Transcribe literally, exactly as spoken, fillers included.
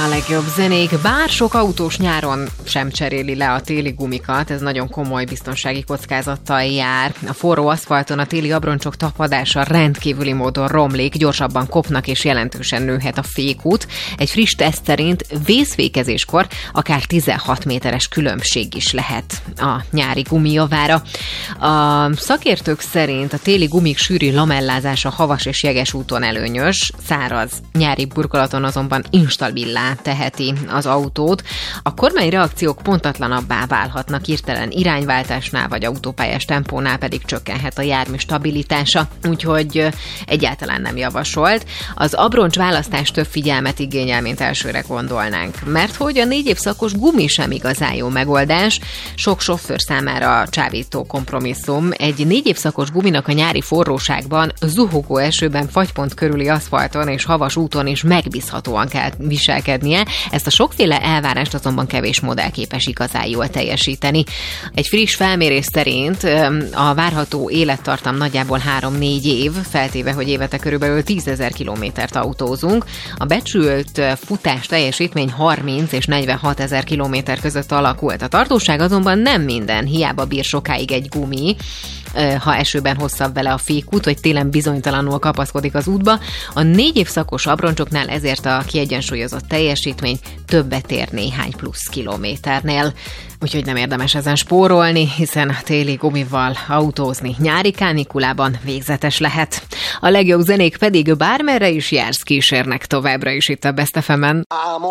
a legjobb zenék, bár sok autós nyáron sem cseréli le a téli gumikat, ez nagyon komoly biztonsági kockázattal jár. A forró aszfalton a téli abroncsok tapadása rendkívüli módon romlik, gyorsabban kopnak és jelentősen nőhet a fékút. Egy friss teszt szerint vészfékezéskor akár tizenhat méteres különbség is lehet a nyári gumijavára. A szakértők szerint a téli gumik sűrű lamellázása havas és jeges úton előnyös, száraz nyári burkolaton azonban instabilá teheti az autót. A kormány reakciók pontatlanabbá válhatnak, hirtelen irányváltásnál vagy autópályás tempónál pedig csökkenhet a jármű stabilitása, úgyhogy egyáltalán nem javasolt. Az abroncs választás több figyelmet igényel, mint elsőre gondolnánk, mert hogy a négy évszakos gumi sem igazán jó megoldás, sok sofőr számára csábító kompromisszum. Egy négy évszakos guminak a nyári forróságban, zuhogó esőben, fagypont körüli aszfalton és havas úton is megbízhatóan kell viselkednie, ezt a sokféle elvárást azonban kevés modell képes igazán jól teljesíteni. Egy friss felmérés szerint a várható élettartam nagyjából három-négy év, feltéve, hogy évente körülbelül tízezer kilométert autózunk. A becsült futás teljesítmény harminc és negyvenhat ezer kilométer között alakult. A tartóság azonban nem minden, hiába bír sokáig egy gumi, ha esőben hosszabb vele a fékút, vagy télen bizonytalanul kapaszkodik az útba. A négy évszakos abroncsoknál ezért a kiegyensúlyozott teljesítmény többet ér néhány plusz kilométernél. Úgyhogy nem érdemes ezen spórolni, hiszen a téli gumival autózni nyári kánikulában végzetes lehet. A legjobb zenék pedig bármerre is jársz kísérnek továbbra is itt a Best ef emen.